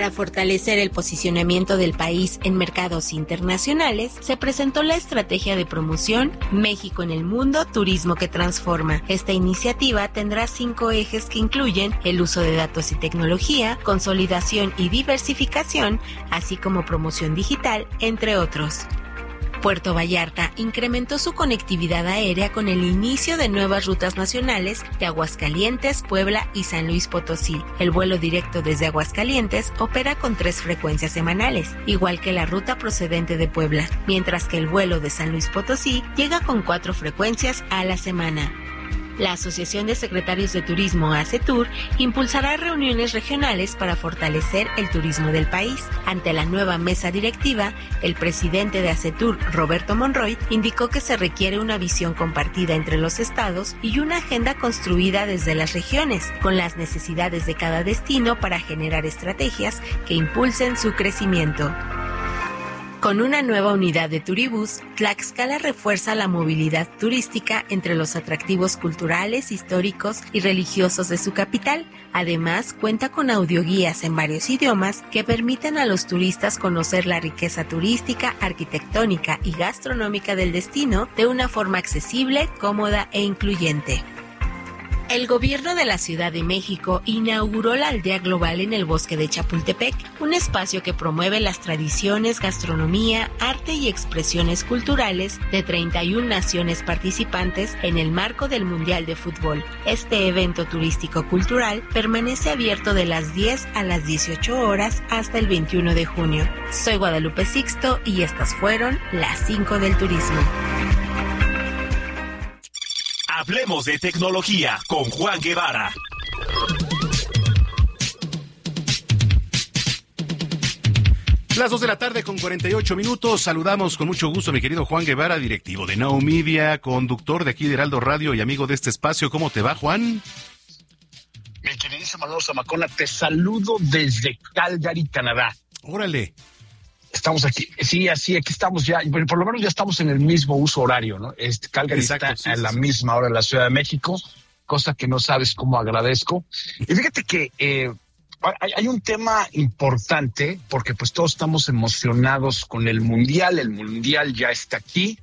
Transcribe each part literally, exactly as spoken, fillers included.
Para fortalecer el posicionamiento del país en mercados internacionales, se presentó la estrategia de promoción México en el Mundo, Turismo que Transforma. Esta iniciativa tendrá cinco ejes que incluyen el uso de datos y tecnología, consolidación y diversificación, así como promoción digital, entre otros. Puerto Vallarta incrementó su conectividad aérea con el inicio de nuevas rutas nacionales de Aguascalientes, Puebla y San Luis Potosí. El vuelo directo desde Aguascalientes opera con tres frecuencias semanales, igual que la ruta procedente de Puebla, mientras que el vuelo de San Luis Potosí llega con cuatro frecuencias a la semana. La Asociación de Secretarios de Turismo, ASETUR, impulsará reuniones regionales para fortalecer el turismo del país. Ante la nueva mesa directiva, el presidente de ASETUR, Roberto Monroy, indicó que se requiere una visión compartida entre los estados y una agenda construida desde las regiones, con las necesidades de cada destino para generar estrategias que impulsen su crecimiento. Con una nueva unidad de Turibús, Tlaxcala refuerza la movilidad turística entre los atractivos culturales, históricos y religiosos de su capital. Además, cuenta con audioguías en varios idiomas que permiten a los turistas conocer la riqueza turística, arquitectónica y gastronómica del destino de una forma accesible, cómoda e incluyente. El gobierno de la Ciudad de México inauguró la Aldea Global en el Bosque de Chapultepec, un espacio que promueve las tradiciones, gastronomía, arte y expresiones culturales de treinta y una naciones participantes en el marco del Mundial de Fútbol. Este evento turístico-cultural permanece abierto de las diez a las dieciocho horas hasta el veintiuno de junio. Soy Guadalupe Sixto y estas fueron las cinco del turismo. Hablemos de tecnología con Juan Guevara. Las dos de la tarde con cuarenta y ocho minutos. Saludamos con mucho gusto a mi querido Juan Guevara, directivo de Now Media, conductor de aquí de Heraldo Radio y amigo de este espacio. ¿Cómo te va, Juan? Mi queridísimo Manolo Zamacona, te saludo desde Calgary, Canadá. Órale. Estamos aquí, sí, así, aquí estamos ya, por lo menos ya estamos en el mismo uso horario, ¿no? Este, Calgary Exacto, está sí, a sí, la sí. misma hora de la Ciudad de México, cosa que no sabes cómo agradezco. Y fíjate que eh, hay, hay un tema importante, porque pues todos estamos emocionados con el Mundial, el Mundial ya está aquí,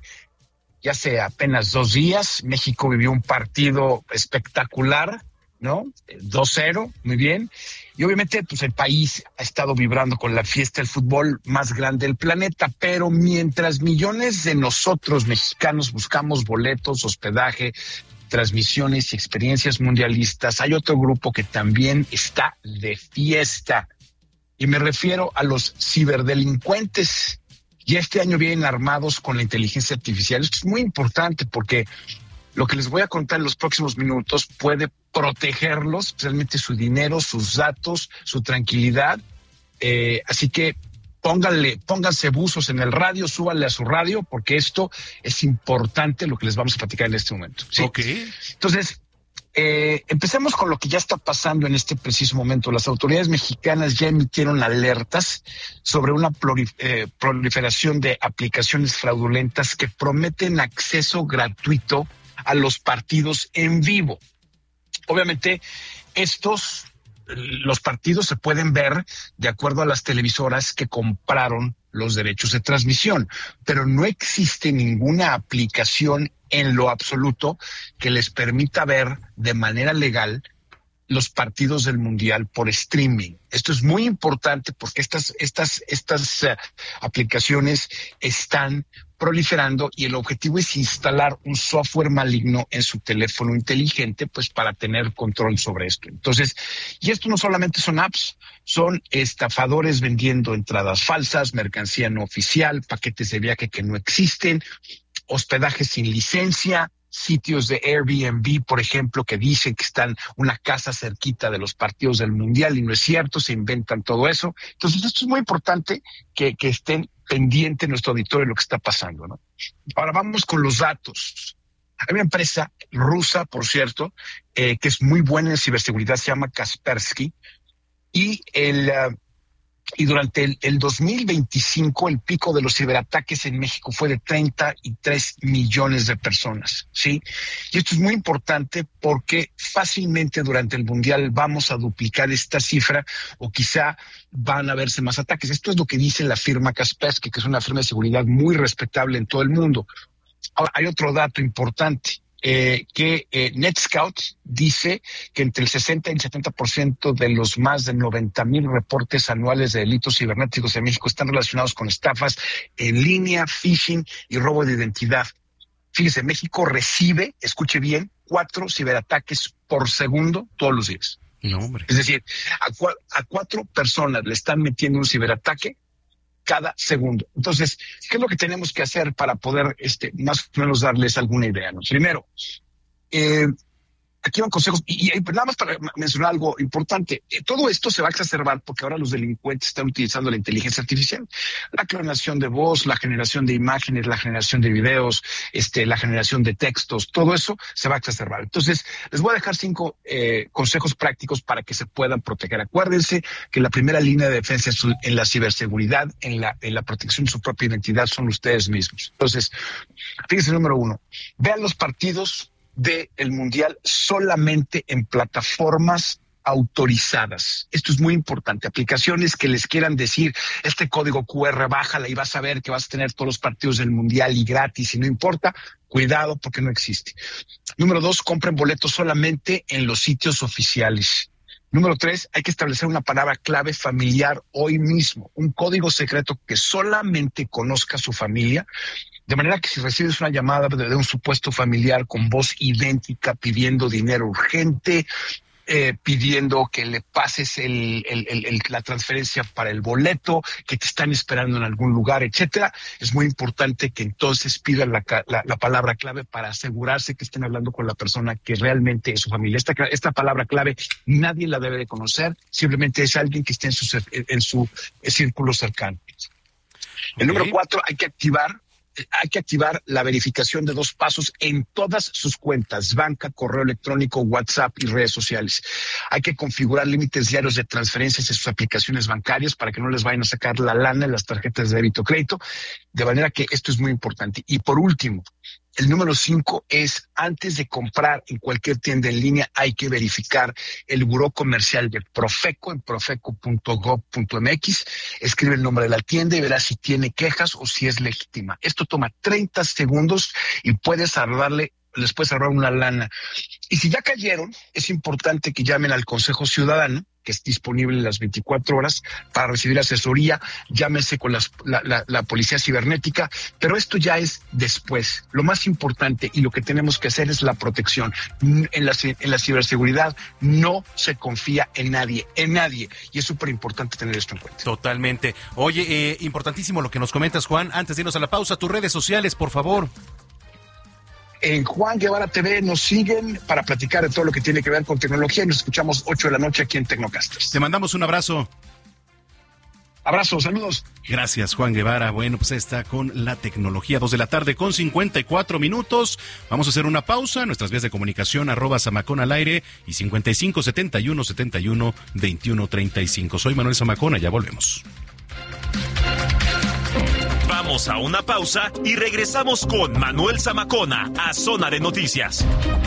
ya hace apenas dos días, México vivió un partido espectacular, ¿no? dos cero, muy bien. Y obviamente, pues el país ha estado vibrando con la fiesta del fútbol más grande del planeta, pero mientras millones de nosotros mexicanos buscamos boletos, hospedaje, transmisiones y experiencias mundialistas, hay otro grupo que también está de fiesta. Y me refiero a los ciberdelincuentes. Y este año vienen armados con la inteligencia artificial. Esto es muy importante porque lo que les voy a contar en los próximos minutos puede protegerlos, especialmente su dinero, sus datos, su tranquilidad. Eh, así que pónganle, pónganse buzos en el radio, súbanle a su radio, porque esto es importante lo que les vamos a platicar en este momento. ¿Sí? Ok. Entonces, eh, empecemos con lo que ya está pasando en este preciso momento. Las autoridades mexicanas ya emitieron alertas sobre una prolif- eh, proliferación de aplicaciones fraudulentas que prometen acceso gratuito a los partidos en vivo. Obviamente, estos, los partidos se pueden ver de acuerdo a las televisoras que compraron los derechos de transmisión, pero no existe ninguna aplicación en lo absoluto que les permita ver de manera legal los partidos del Mundial por streaming. Esto es muy importante porque estas, estas, estas uh, aplicaciones están proliferando y el objetivo es instalar un software maligno en su teléfono inteligente, pues para tener control sobre esto. Entonces, y esto no solamente son apps, son estafadores vendiendo entradas falsas, mercancía no oficial, paquetes de viaje que no existen, hospedaje sin licencia, sitios de Airbnb, por ejemplo, que dicen que están una casa cerquita de los partidos del Mundial y no es cierto, se inventan todo eso. Entonces, esto es muy importante que, que estén pendiente nuestro auditorio de lo que está pasando, ¿no? Ahora vamos con los datos. Hay una empresa rusa, por cierto, eh, que es muy buena en ciberseguridad, se llama Kaspersky, y el, uh, Y durante el, el dos mil veinticinco, el pico de los ciberataques en México fue de treinta y tres millones de personas, ¿sí? Y esto es muy importante porque fácilmente durante el Mundial vamos a duplicar esta cifra o quizá van a verse más ataques. Esto es lo que dice la firma Kaspersky, que es una firma de seguridad muy respetable en todo el mundo. Ahora, hay otro dato importante. Eh, que eh, NetScout dice que entre el sesenta y el setenta por ciento de los más de noventa mil reportes anuales de delitos cibernéticos en México están relacionados con estafas en línea, phishing y robo de identidad. Fíjese, México recibe, escuche bien, cuatro ciberataques por segundo todos los días. No, hombre. Es decir, a, cua- a cuatro personas le están metiendo un ciberataque cada segundo. Entonces, ¿qué es lo que tenemos que hacer para poder este, más o menos darles alguna idea, ¿no? Primero, eh, aquí van consejos, y, y nada más para mencionar algo importante. Eh, todo esto se va a exacerbar porque ahora los delincuentes están utilizando la inteligencia artificial, la clonación de voz, la generación de imágenes, la generación de videos, este, la generación de textos, todo eso se va a exacerbar. Entonces, les voy a dejar cinco eh, consejos prácticos para que se puedan proteger. Acuérdense que la primera línea de defensa en la ciberseguridad, en la, en la protección de su propia identidad, son ustedes mismos. Entonces, fíjense, número uno, vean los partidos del Mundial solamente en plataformas autorizadas. Esto es muy importante. Aplicaciones que les quieran decir, este código cu erre, bájala y vas a ver que vas a tener todos los partidos del Mundial y gratis y no importa. Cuidado porque no existe. Número dos, compren boletos solamente en los sitios oficiales. Número tres, hay que establecer una palabra clave familiar hoy mismo, un código secreto que solamente conozca su familia, de manera que si recibes una llamada de, de un supuesto familiar con voz idéntica pidiendo dinero urgente, eh, pidiendo que le pases el, el, el, el, la transferencia para el boleto, que te están esperando en algún lugar, etcétera, es muy importante que entonces pidan la, la, la palabra clave para asegurarse que estén hablando con la persona que realmente es su familia. Esta, esta palabra clave nadie la debe de conocer, simplemente es alguien que esté en su, en su círculo cercano. El okay. Número cuatro, hay que activar Hay que activar la verificación de dos pasos en todas sus cuentas, banca, correo electrónico, WhatsApp y redes sociales. Hay que configurar límites diarios de transferencias en sus aplicaciones bancarias para que no les vayan a sacar la lana en las tarjetas de débito o crédito, de manera que esto es muy importante. Y por último, el número cinco es, antes de comprar en cualquier tienda en línea, hay que verificar el buró comercial de Profeco en profeco punto gob punto eme equis. Escribe el nombre de la tienda y verás si tiene quejas o si es legítima. Esto toma treinta segundos y puedes ahorrarle, les puedes ahorrar una lana. Y si ya cayeron, es importante que llamen al Consejo Ciudadano, que es disponible las veinticuatro horas para recibir asesoría, llámese con las, la, la, la policía cibernética, pero esto ya es después. Lo más importante y lo que tenemos que hacer es la protección. En la, en la ciberseguridad no se confía en nadie, en nadie, y es súper importante tener esto en cuenta. Totalmente. Oye, eh, importantísimo lo que nos comentas, Juan. Antes de irnos a la pausa, tus redes sociales, por favor. En Juan Guevara T V nos siguen para platicar de todo lo que tiene que ver con tecnología y nos escuchamos ocho de la noche aquí en Tecnocasters. Te mandamos un abrazo. Abrazo, saludos. Gracias, Juan Guevara. Bueno, pues está con la tecnología, dos de la tarde con cincuenta y cuatro minutos. Vamos a hacer una pausa. Nuestras vías de comunicación, arroba Zamacón al aire y cincuenta y cinco setenta y uno setenta y uno veintiuno treinta y cinco. Soy Manuel Zamacona, ya volvemos. Vamos a una pausa y regresamos con Manuel Zamacona a Zona de Noticias.